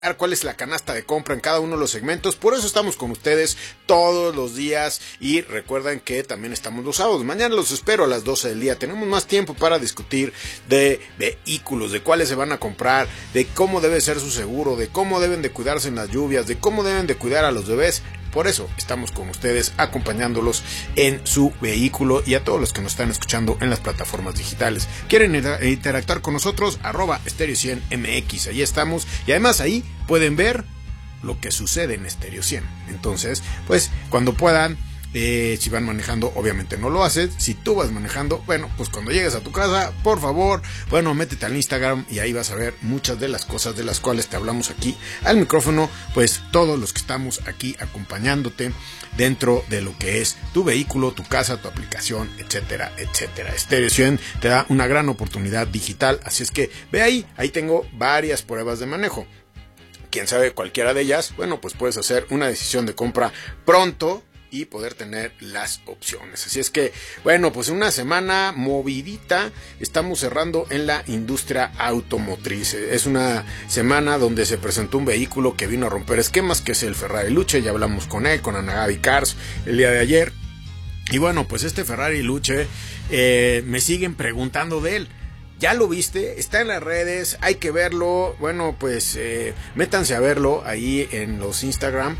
cuál es la canasta de compra en cada uno de los segmentos. Por eso estamos con ustedes todos los días y recuerden que también estamos los sábados. Mañana los espero a las 12 del día. Tenemos más tiempo para discutir de vehículos, de cuáles se van a comprar, de cómo debe ser su seguro, de cómo deben de cuidarse en las lluvias, de cómo deben de cuidar a los bebés. Por eso estamos con ustedes acompañándolos en su vehículo y a todos los que nos están escuchando en las plataformas digitales. ¿Quieren interactuar con nosotros? @Stereo 100 MX. Ahí estamos y además ahí pueden ver lo que sucede en Stereo 100. Entonces, pues cuando puedan, si van manejando, obviamente no lo haces. Si tú vas manejando, bueno, pues cuando llegues a tu casa, por favor, bueno, métete al Instagram y ahí vas a ver muchas de las cosas de las cuales te hablamos aquí al micrófono, pues todos los que estamos aquí acompañándote dentro de lo que es tu vehículo, tu casa, tu aplicación, etcétera, etcétera. Stereo 100 te da una gran oportunidad digital, así es que ve ahí tengo varias pruebas de manejo. Quién sabe cualquiera de ellas, bueno, pues puedes hacer una decisión de compra pronto y poder tener las opciones. Así es que, bueno, pues una semana movidita estamos cerrando en la industria automotriz. Es una semana donde se presentó un vehículo que vino a romper esquemas, que es el Ferrari Luce. Ya hablamos con él, con Anagabi Cars, el día de ayer. Y bueno, pues este Ferrari Luce, me siguen preguntando de él. ¿Ya lo viste? Está en las redes, hay que verlo. Bueno, pues métanse a verlo ahí en los Instagram,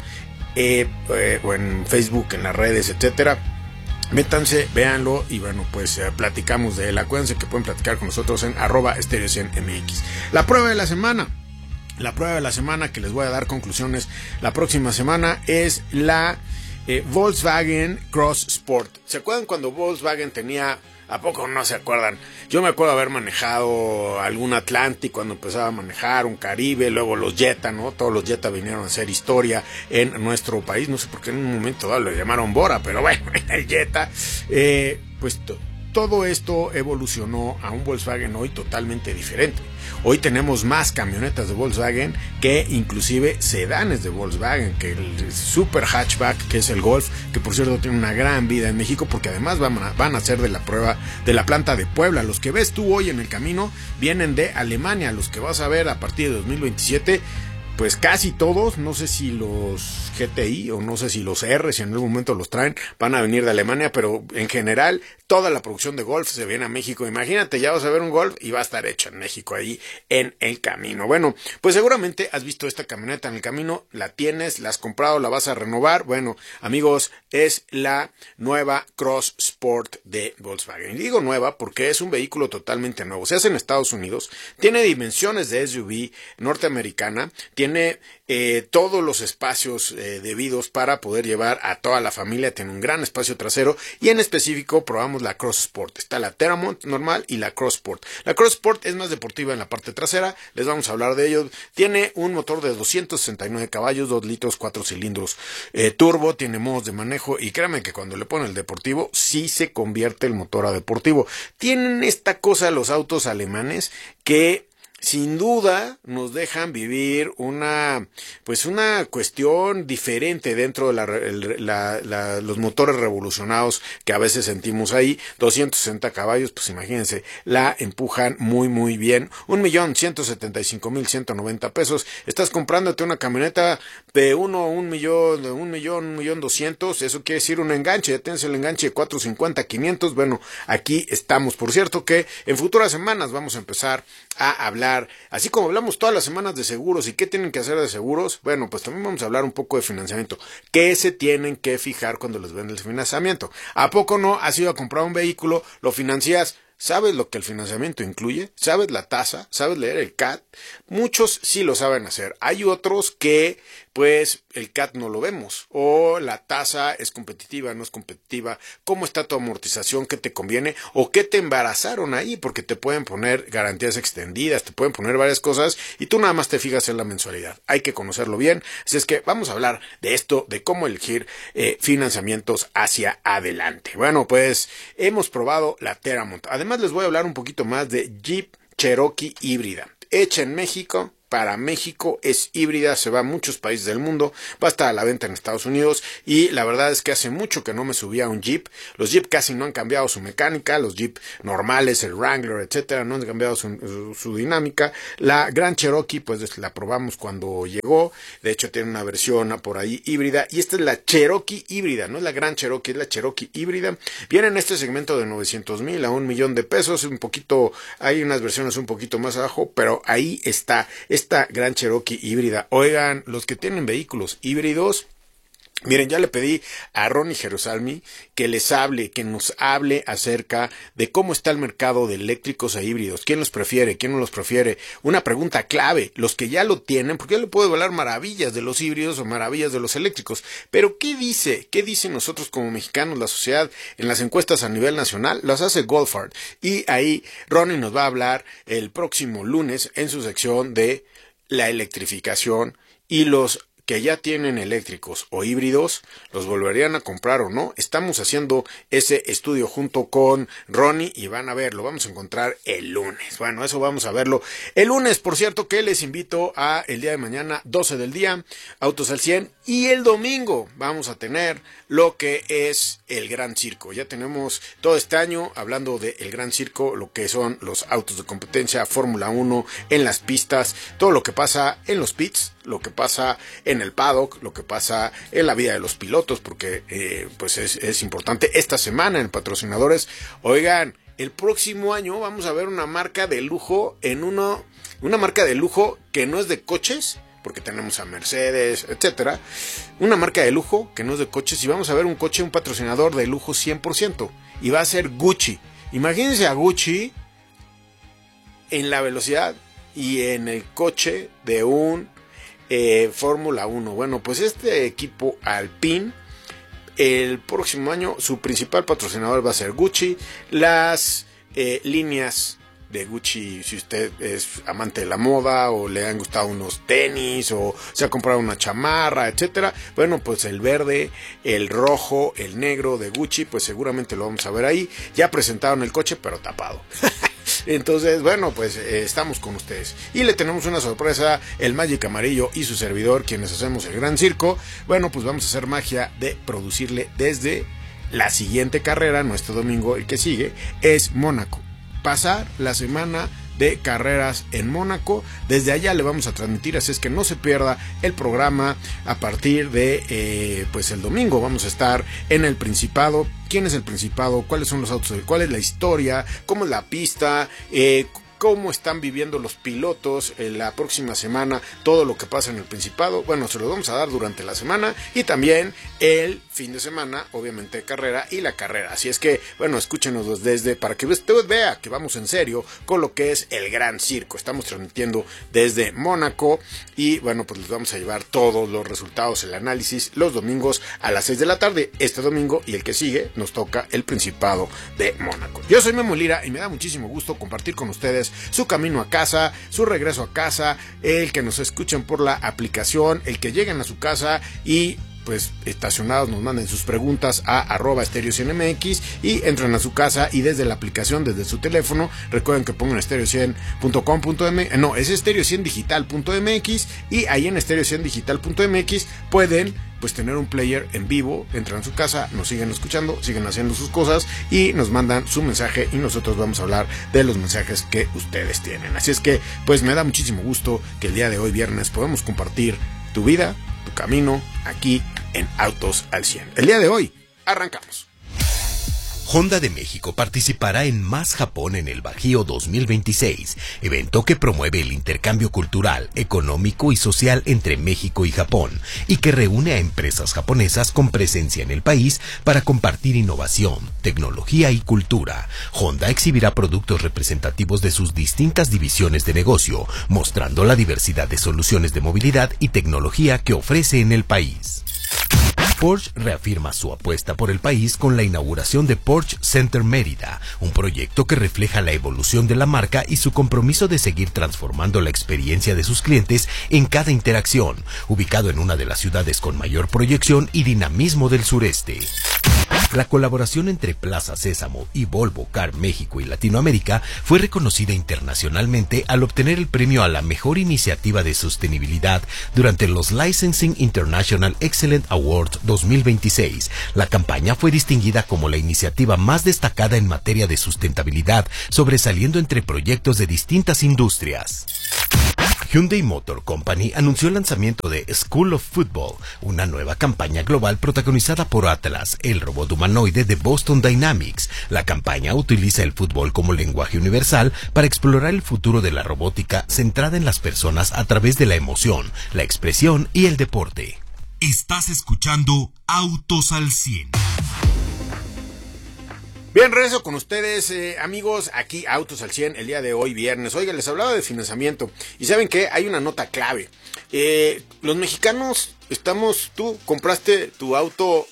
o en Facebook, en las redes, etcétera. Métanse, véanlo y bueno, pues platicamos de él. Acuérdense que pueden platicar con nosotros en @Stereo 100 MX. La prueba de la semana que les voy a dar conclusiones la próxima semana es la Volkswagen Cross Sport. ¿Se acuerdan cuando Volkswagen tenía... ¿A poco no se acuerdan? Yo me acuerdo haber manejado algún Atlantic cuando empezaba a manejar, un Caribe, luego los Jetta, ¿no? Todos los Jetta vinieron a hacer historia en nuestro país. No sé por qué en un momento dado lo llamaron Bora, pero bueno, el Jetta. Pues todo esto evolucionó a un Volkswagen hoy totalmente diferente. Hoy tenemos más camionetas de Volkswagen que inclusive sedanes de Volkswagen, que el super hatchback que es el Golf, que por cierto tiene una gran vida en México porque además van a ser de la prueba de la planta de Puebla. Los que ves tú hoy en el camino vienen de Alemania. Los que vas a ver a partir de 2027, pues casi todos, no sé si los GTI o no sé si los R, si en algún momento los traen, van a venir de Alemania, pero en general toda la producción de Golf se viene a México. Imagínate, ya vas a ver un Golf y va a estar hecha en México ahí en el camino. Bueno, pues seguramente has visto esta camioneta en el camino, la tienes, la has comprado, la vas a renovar. Bueno, amigos, es la nueva Cross Sport de Volkswagen. Y digo nueva porque es un vehículo totalmente nuevo. Se hace en Estados Unidos, tiene dimensiones de SUV norteamericana, tiene todos los espacios debidos para poder llevar a toda la familia, tiene un gran espacio trasero y en específico probamos la Cross Sport. Está la Teramont normal y la Cross Sport. La Cross Sport es más deportiva en la parte trasera, les vamos a hablar de ello. Tiene un motor de 269 caballos, 2 litros, 4 cilindros turbo, tiene modos de manejo y créanme que cuando le ponen el deportivo sí se convierte el motor a deportivo. Tienen esta cosa los autos alemanes que sin duda nos dejan vivir una cuestión diferente dentro de los motores revolucionados que a veces sentimos ahí. 260 caballos, pues imagínense, la empujan muy muy bien. 1,175,190 pesos. Estás comprándote una camioneta de 1,200,000. Eso quiere decir un enganche. Ya tienes el enganche de 450, 500. Bueno, aquí estamos. Por cierto que en futuras semanas vamos a empezar a hablar, así como hablamos todas las semanas de seguros y qué tienen que hacer de seguros, bueno, pues también vamos a hablar un poco de financiamiento. ¿Qué se tienen que fijar cuando les venden el financiamiento? ¿A poco no has ido a comprar un vehículo, lo financias? ¿Sabes lo que el financiamiento incluye? ¿Sabes la tasa? ¿Sabes leer el CAT? Muchos sí lo saben hacer. Hay otros que, pues, el CAT no lo vemos. O la tasa es competitiva, no es competitiva. ¿Cómo está tu amortización? ¿Qué te conviene? ¿O qué te embarazaron ahí? Porque te pueden poner garantías extendidas, te pueden poner varias cosas y tú nada más te fijas en la mensualidad. Hay que conocerlo bien. Así es que vamos a hablar de esto, de cómo elegir financiamientos hacia adelante. Bueno, pues hemos probado la Teramont. Además les voy a hablar un poquito más de Jeep Cherokee híbrida. Hecha en México, para México, es híbrida, se va a muchos países del mundo, va a estar a la venta en Estados Unidos y la verdad es que hace mucho que no me subía a un Jeep. Los Jeep casi no han cambiado su mecánica, los Jeep normales, el Wrangler, etcétera, no han cambiado su dinámica. La Grand Cherokee, pues la probamos cuando llegó, de hecho tiene una versión por ahí híbrida y esta es la Cherokee híbrida, no es la Grand Cherokee, es la Cherokee híbrida. Viene en este segmento de 900,000 a $1,000,000, un poquito, hay unas versiones un poquito más abajo, pero ahí está esta Grand Cherokee híbrida. Oigan, los que tienen vehículos híbridos, miren, ya le pedí a Ronnie Jerusalmi que nos hable acerca de cómo está el mercado de eléctricos e híbridos. ¿Quién los prefiere? ¿Quién no los prefiere? Una pregunta clave, los que ya lo tienen, porque yo le puedo hablar maravillas de los híbridos o maravillas de los eléctricos, pero ¿qué dice? ¿Qué dicen nosotros como mexicanos, la sociedad, en las encuestas a nivel nacional? Las hace Goldfarb, y ahí Ronnie nos va a hablar el próximo lunes en su sección de la electrificación y los que ya tienen eléctricos o híbridos, ¿los volverían a comprar o no? Estamos haciendo ese estudio junto con Ronnie y van a ver, lo vamos a encontrar el lunes. Bueno, eso vamos a verlo el lunes. Por cierto que les invito a el día de mañana, 12 del día, Autos al 100, y el domingo vamos a tener lo que es el Gran Circo. Ya tenemos todo este año hablando del Gran Circo, lo que son los autos de competencia, Fórmula 1, en las pistas, todo lo que pasa en los pits, lo que pasa en el paddock, lo que pasa en la vida de los pilotos, porque pues es importante. Esta semana en Patrocinadores, oigan, el próximo año vamos a ver una marca de lujo una marca de lujo que no es de coches, porque tenemos a Mercedes, etcétera, una marca de lujo que no es de coches, y vamos a ver un patrocinador de lujo 100%, y va a ser Gucci. Imagínense a Gucci en la velocidad y en el coche de un Fórmula 1. Bueno, pues este equipo Alpine, el próximo año su principal patrocinador va a ser Gucci. Las líneas de Gucci, si usted es amante de la moda o le han gustado unos tenis o se ha comprado una chamarra, etcétera, bueno, pues el verde, el rojo, el negro de Gucci, pues seguramente lo vamos a ver ahí. Ya presentaron el coche, pero tapado. Entonces, bueno, pues estamos con ustedes. Y le tenemos una sorpresa, el Magic Amarillo y su servidor, quienes hacemos el Gran Circo. Bueno, pues vamos a hacer magia de producirle desde la siguiente carrera, nuestro domingo, el que sigue, es Mónaco. Pasar la semana de carreras en Mónaco. Desde allá le vamos a transmitir, así es que no se pierda el programa a partir de pues el domingo. Vamos a estar en el Principado. ¿Quién es el Principado? ¿Cuáles son los autos? ¿Cuál es la historia? ¿Cómo es la pista? Cómo están viviendo los pilotos la próxima semana, todo lo que pasa en el Principado. Bueno, se lo vamos a dar durante la semana y también el fin de semana, obviamente carrera y la carrera. Así es que, bueno, escúchenos desde, para que usted vea que vamos en serio con lo que es el Gran Circo. Estamos transmitiendo desde Mónaco y, bueno, pues les vamos a llevar todos los resultados, el análisis, los domingos a las 6 de la tarde. Este domingo y el que sigue nos toca el Principado de Mónaco. Yo soy Memo Lira y me da muchísimo gusto compartir con ustedes su camino a casa, su regreso a casa, el que nos escuchen por la aplicación, el que lleguen a su casa y pues estacionados nos manden sus preguntas a @Stereo100MX y entran a su casa y desde la aplicación, desde su teléfono, recuerden que pongan stereo100.com.mx, no, es stereo100digital.mx y ahí en stereo100digital.mx pueden pues tener un player en vivo, entran a su casa, nos siguen escuchando, siguen haciendo sus cosas y nos mandan su mensaje y nosotros vamos a hablar de los mensajes que ustedes tienen. Así es que pues me da muchísimo gusto que el día de hoy viernes podamos compartir tu vida, tu camino, aquí en Autos al 100. El día de hoy, arrancamos. Honda de México participará en Más Japón en el Bajío 2026, evento que promueve el intercambio cultural, económico y social entre México y Japón, y que reúne a empresas japonesas con presencia en el país para compartir innovación, tecnología y cultura. Honda exhibirá productos representativos de sus distintas divisiones de negocio, mostrando la diversidad de soluciones de movilidad y tecnología que ofrece en el país. Porsche reafirma su apuesta por el país con la inauguración de Porsche Center Mérida, un proyecto que refleja la evolución de la marca y su compromiso de seguir transformando la experiencia de sus clientes en cada interacción, ubicado en una de las ciudades con mayor proyección y dinamismo del sureste. La colaboración entre Plaza Sésamo y Volvo Car México y Latinoamérica fue reconocida internacionalmente al obtener el premio a la mejor iniciativa de sostenibilidad durante los Licensing International Excellent Awards 2026. La campaña fue distinguida como la iniciativa más destacada en materia de sustentabilidad, sobresaliendo entre proyectos de distintas industrias. Hyundai Motor Company anunció el lanzamiento de School of Football, una nueva campaña global protagonizada por Atlas, el robot humanoide de Boston Dynamics. La campaña utiliza el fútbol como lenguaje universal para explorar el futuro de la robótica centrada en las personas a través de la emoción, la expresión y el deporte. Estás escuchando Autos al 100. Bien, regreso con ustedes, amigos, aquí Autos al 100, el día de hoy, viernes. Oigan, les hablaba de financiamiento y ¿saben qué? Hay una nota clave. Los mexicanos tú compraste tu auto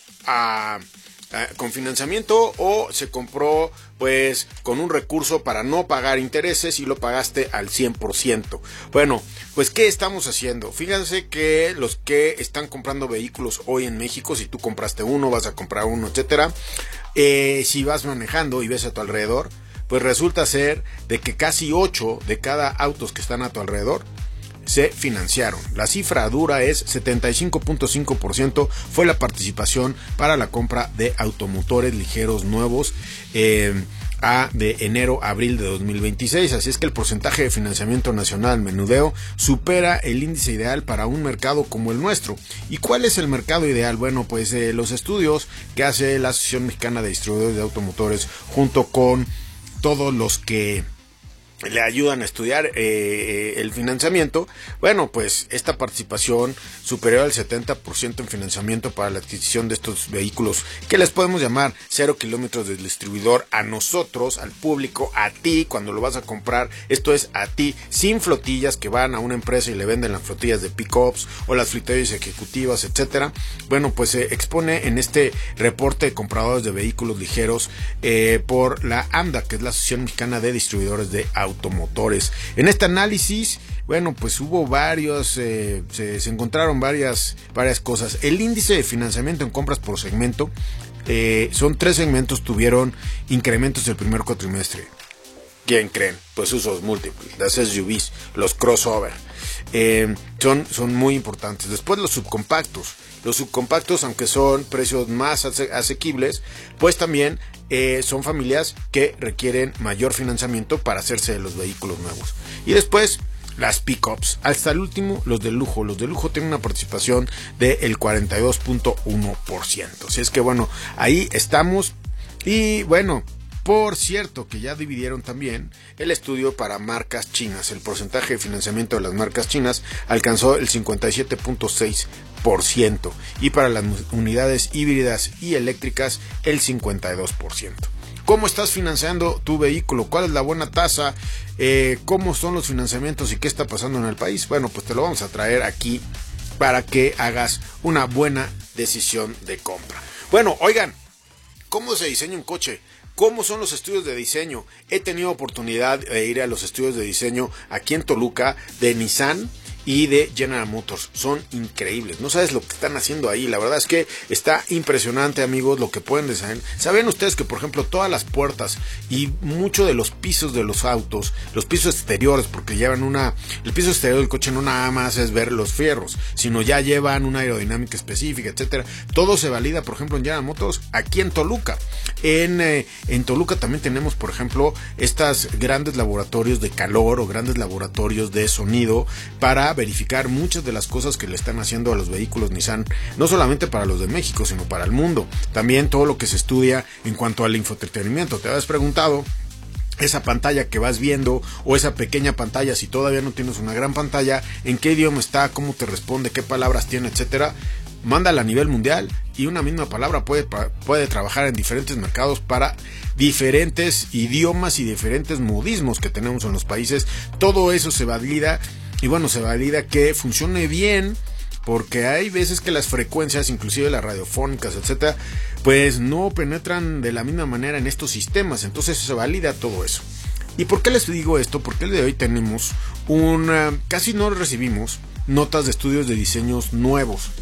con financiamiento o se compró pues con un recurso para no pagar intereses y lo pagaste al 100%. Bueno, pues ¿qué estamos haciendo? Fíjense que los que están comprando vehículos hoy en México, si tú compraste uno, vas a comprar uno, etcétera, si vas manejando y ves a tu alrededor, pues resulta ser de que casi 8 de cada autos que están a tu alrededor se financiaron. La cifra dura es 75.5% fue la participación para la compra de automotores ligeros nuevos de enero a abril de 2026, así es que el porcentaje de financiamiento nacional menudeo supera el índice ideal para un mercado como el nuestro. ¿Y cuál es el mercado ideal? Bueno, pues los estudios que hace la Asociación Mexicana de Distribuidores de Automotores junto con todos los que le ayudan a estudiar el financiamiento. Bueno, pues esta participación superior al 70% en financiamiento para la adquisición de estos vehículos que les podemos llamar 0 kilómetros del distribuidor a nosotros, al público, a ti cuando lo vas a comprar. Esto es a ti, sin flotillas que van a una empresa y le venden las flotillas de pick-ups o las flotillas ejecutivas, etcétera. Bueno, pues se expone en este reporte de compradores de vehículos ligeros por la AMDA, que es la Asociación Mexicana de Distribuidores de Automotores. En este análisis, bueno, pues hubo varios, se encontraron varias cosas. El índice de financiamiento en compras por segmento, son 3 segmentos, tuvieron incrementos el primer cuatrimestre. ¿Quién creen? Pues usos múltiples, las SUVs, los crossover, son muy importantes. Después los subcompactos. Los subcompactos, aunque son precios más asequibles, pues también son familias que requieren mayor financiamiento para hacerse de los vehículos nuevos. Y después las pickups, hasta el último los de lujo. Los de lujo tienen una participación del 42.1%. Así es que bueno, ahí estamos. Y bueno, por cierto que ya dividieron también el estudio para marcas chinas. El porcentaje de financiamiento de las marcas chinas alcanzó el 57.6% y para las unidades híbridas y eléctricas el 52%. ¿Cómo estás financiando tu vehículo? ¿Cuál es la buena tasa? ¿Cómo son los financiamientos y qué está pasando en el país? Bueno, pues te lo vamos a traer aquí para que hagas una buena decisión de compra. Bueno, oigan, ¿cómo se diseña un coche? ¿Cómo son los estudios de diseño? He tenido oportunidad de ir a los estudios de diseño aquí en Toluca de Nissan y de General Motors. Son increíbles. No sabes lo que están haciendo ahí. La verdad es que está impresionante, amigos, lo que pueden diseñar. ¿Saben ustedes que, por ejemplo, todas las puertas y mucho de los pisos de los autos, los pisos exteriores, porque llevan el piso exterior del coche no nada más es ver los fierros, sino ya llevan una aerodinámica específica, etcétera. Todo se valida, por ejemplo, en General Motors aquí en Toluca. En Toluca también tenemos, por ejemplo, estas grandes laboratorios de calor o grandes laboratorios de sonido para verificar muchas de las cosas que le están haciendo a los vehículos Nissan, no solamente para los de México, sino para el mundo. También todo lo que se estudia en cuanto al infoentretenimiento. ¿Te habías preguntado esa pantalla que vas viendo o esa pequeña pantalla, si todavía no tienes una gran pantalla, en qué idioma está, cómo te responde, qué palabras tiene, etcétera? Mándala a nivel mundial y una misma palabra puede trabajar en diferentes mercados para diferentes idiomas y diferentes modismos que tenemos en los países. Todo eso se valida y bueno, se valida que funcione bien, porque hay veces que las frecuencias, inclusive las radiofónicas, etcétera, pues no penetran de la misma manera en estos sistemas. Entonces se valida todo eso. ¿Y por qué les digo esto? Porque el día de hoy tenemos casi no recibimos notas de estudios de diseños nuevos.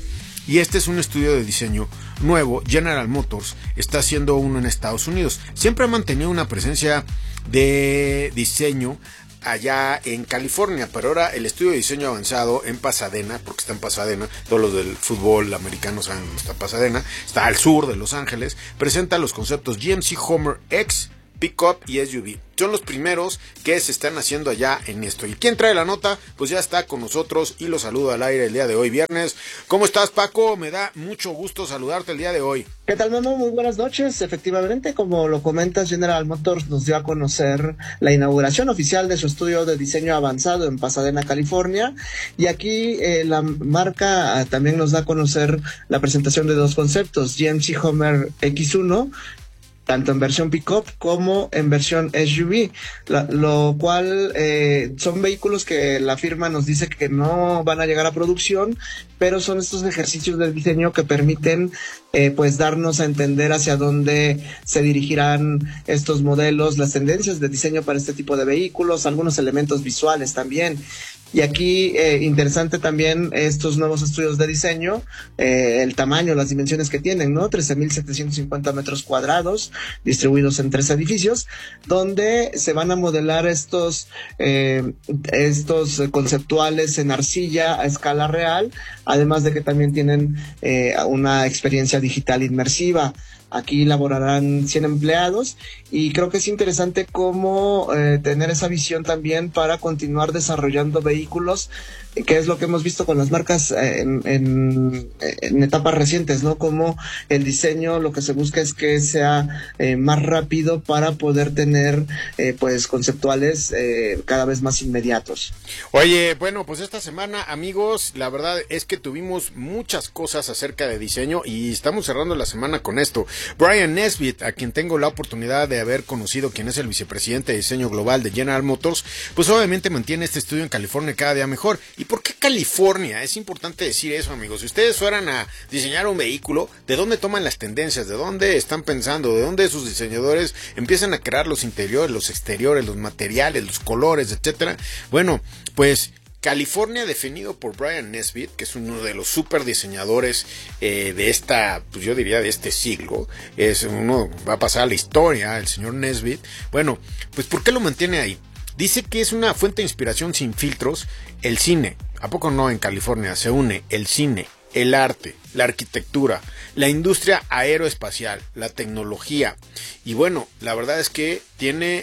y este es un estudio de diseño nuevo. General Motors está haciendo uno en Estados Unidos. Siempre ha mantenido una presencia de diseño allá en California, pero ahora el estudio de diseño avanzado en Pasadena, porque está en Pasadena, todos los del fútbol americano saben dónde está Pasadena, está al sur de Los Ángeles, presenta los conceptos GMC Hummer X, Pickup y SUV. Son los primeros que se están haciendo allá en esto. ¿Y quién trae la nota? Pues ya está con nosotros y lo saludo al aire el día de hoy, viernes. ¿Cómo estás, Paco? Me da mucho gusto saludarte el día de hoy. ¿Qué tal, Memo? Muy buenas noches. Efectivamente, como lo comentas, General Motors nos dio a conocer la inauguración oficial de su estudio de diseño avanzado en Pasadena, California. Y aquí la marca también nos da a conocer la presentación de dos conceptos, GMC Hummer X1, tanto en versión pick-up como en versión SUV, lo cual son vehículos que la firma nos dice que no van a llegar a producción, pero son estos ejercicios de diseño que permiten pues darnos a entender hacia dónde se dirigirán estos modelos, las tendencias de diseño para este tipo de vehículos, algunos elementos visuales también. Y aquí interesante también estos nuevos estudios de diseño, el tamaño, las dimensiones que tienen, ¿no? 13,750 metros cuadrados distribuidos en 3 edificios, donde se van a modelar estos conceptuales en arcilla a escala real, además de que también tienen una experiencia digital inmersiva. Aquí laborarán 100 empleados y creo que es interesante cómo tener esa visión también para continuar desarrollando vehículos, que es lo que hemos visto con las marcas en etapas recientes, ¿no? Como el diseño, lo que se busca es que sea más rápido para poder tener pues conceptuales cada vez más inmediatos. Oye, bueno, pues esta semana, amigos, la verdad es que tuvimos muchas cosas acerca de diseño y estamos cerrando la semana con esto. Brian Nesbitt, a quien tengo la oportunidad de haber conocido, quien es el vicepresidente de diseño global de General Motors, pues obviamente mantiene este estudio en California cada día mejor. ¿Y por qué California? Es importante decir eso, amigos. Si ustedes fueran a diseñar un vehículo, ¿de dónde toman las tendencias? ¿De dónde están pensando? ¿De dónde sus diseñadores empiezan a crear los interiores, los exteriores, los materiales, los colores, etcétera? Bueno, pues California, definido por Brian Nesbitt, que es uno de los super diseñadores de esta, pues yo diría de este siglo, es uno, va a pasar a la historia, el señor Nesbitt. Bueno, pues ¿por qué lo mantiene ahí? Dice que es una fuente de inspiración sin filtros, el cine. ¿A poco no en California se une el cine, el arte, la arquitectura, la industria aeroespacial, la tecnología? Y bueno, la verdad es que tiene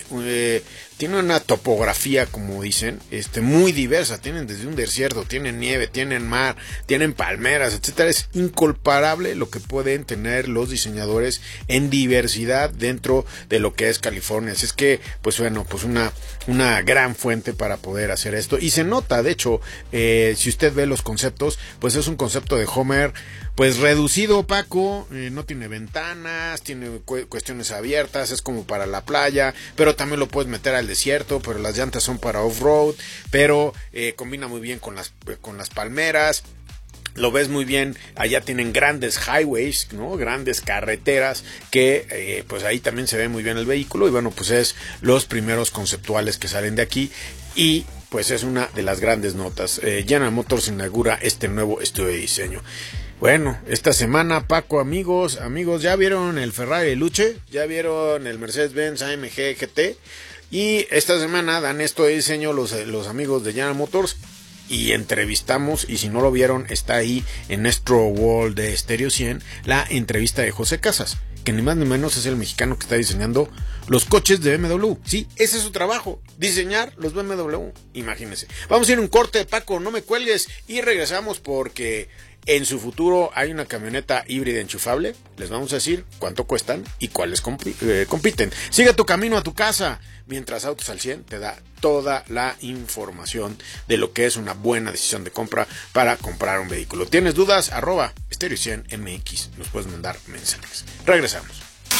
una topografía, como dicen, muy diversa. Tienen desde un desierto, tienen nieve, tienen mar, tienen palmeras, etcétera. Es incomparable lo que pueden tener los diseñadores en diversidad dentro de lo que es California. Así es que, pues bueno, pues una gran fuente para poder hacer esto. Y se nota, de hecho, si usted ve los conceptos, pues es un concepto de Hummer pues reducido, Paco, no tiene ventanas, tiene cuestiones abiertas, es como para la playa, pero también lo puedes meter al desierto, pero las llantas son para off-road, pero combina muy bien con las palmeras. Lo ves muy bien, allá tienen grandes highways, ¿no? Grandes carreteras que pues ahí también se ve muy bien el vehículo y bueno, pues es los primeros conceptuales que salen de aquí y pues es una de las grandes notas. General Motors inaugura este nuevo estudio de diseño. Bueno, esta semana, Paco, amigos, ¿ya vieron el Ferrari Luce? ¿Ya vieron el Mercedes-Benz AMG GT? Y esta semana dan esto de diseño los amigos de General Motors y entrevistamos, y si no lo vieron, está ahí en nuestro wall de Stereo 100, la entrevista de José Casas, que ni más ni menos es el mexicano que está diseñando los coches de BMW. Sí, ese es su trabajo, diseñar los BMW, imagínense. Vamos a ir a un corte, Paco, no me cuelgues, y regresamos porque en su futuro hay una camioneta híbrida enchufable. Les vamos a decir cuánto cuestan y cuáles compiten. Sigue tu camino a tu casa, mientras Autos al 100 te da toda la información de lo que es una buena decisión de compra para comprar un vehículo. ¿Tienes dudas? @Stereo 100 MX. Nos puedes mandar mensajes. Regresamos.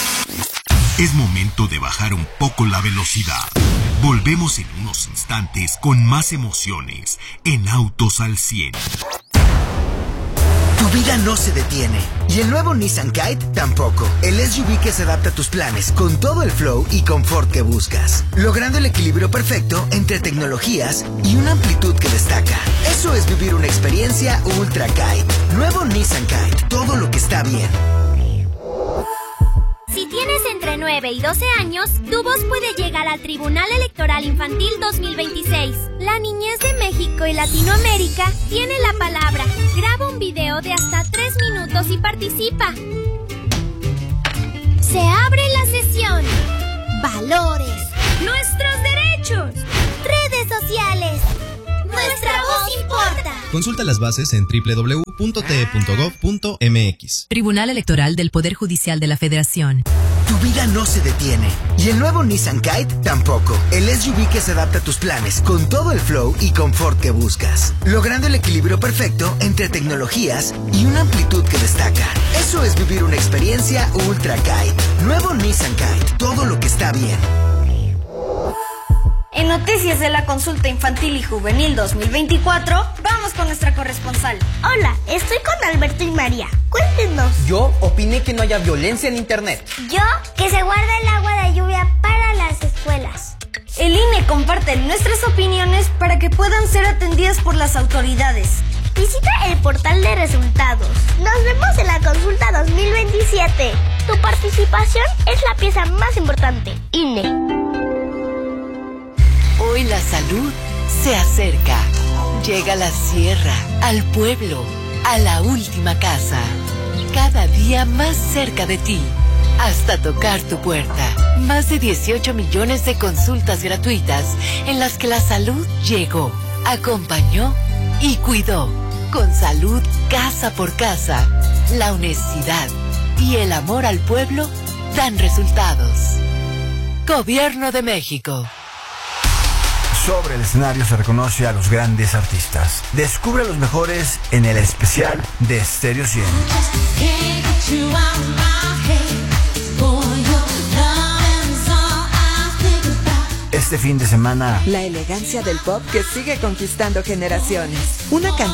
Es momento de bajar un poco la velocidad. Volvemos en unos instantes con más emociones en Autos al 100. Tu vida no se detiene. Y el nuevo Nissan Kite tampoco. El SUV que se adapta a tus planes con todo el flow y confort que buscas. Logrando el equilibrio perfecto entre tecnologías y una amplitud que destaca. Eso es vivir una experiencia Ultra Kite. Nuevo Nissan Kite. Todo lo que está bien. Si tienes entre 9 y 12 años, tu voz puede llegar al Tribunal Electoral Infantil 2026. La niñez de México y Latinoamérica tiene la palabra. Graba un video de hasta 3 minutos y participa. Se abre la sesión. Valores. Nuestros derechos. Redes sociales. Nuestra voz importa. Consulta las bases en www.te.gov.mx. Tribunal Electoral del Poder Judicial de la Federación. Tu vida no se detiene. Y el nuevo Nissan Kite tampoco. El SUV que se adapta a tus planes con todo el flow y confort que buscas. Logrando el equilibrio perfecto entre tecnologías y una amplitud que destaca. Eso es vivir una experiencia Ultra Kite. Nuevo Nissan Kite. Todo lo que está bien. En noticias de la consulta infantil y juvenil 2024, vamos con nuestra corresponsal. Hola, estoy con Alberto y María. Cuéntenos. Yo opiné que no haya violencia en internet. Yo, que se guarda el agua de lluvia para las escuelas. El INE comparte nuestras opiniones para que puedan ser atendidas por las autoridades. Visita el portal de resultados. Nos vemos en la consulta 2027. Tu participación es la pieza más importante. INE. Hoy la salud se acerca. Llega a la sierra, al pueblo, a la última casa. Cada día más cerca de ti, hasta tocar tu puerta. Más de 18 millones de consultas gratuitas en las que la salud llegó, acompañó y cuidó. Con salud casa por casa, la honestidad y el amor al pueblo dan resultados. Gobierno de México. Sobre el escenario se reconoce a los grandes artistas. Descubre a los mejores en el especial de Stereo 100. Este fin de semana, la elegancia del pop que sigue conquistando generaciones. Una canción